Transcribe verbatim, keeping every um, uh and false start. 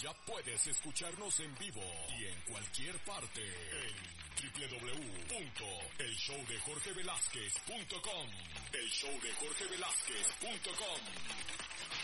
ya puedes escucharnos en vivo y en cualquier parte en doble u doble u doble u punto el show de jorge velázquez punto com. el show de jorge velázquez punto com.